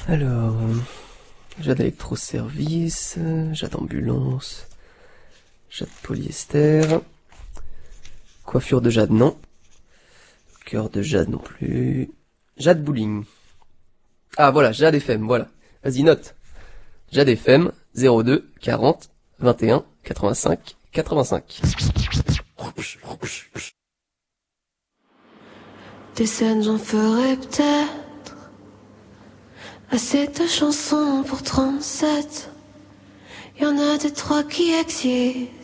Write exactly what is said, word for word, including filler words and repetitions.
Alors, euh, Jade électroservice, Jade ambulance, Jade polyester, coiffure de Jade non, cœur de Jade non plus, Jade bowling. Ah voilà, Jade F M, voilà. Vas-y note. Jade F M, zéro deux, quarante, vingt et un, quatre-vingt-cinq, quatre-vingt-cinq. Des scènes j'en ferai peut-être assez de chansons pour trente-sept. Y'en a deux, trois qui existent.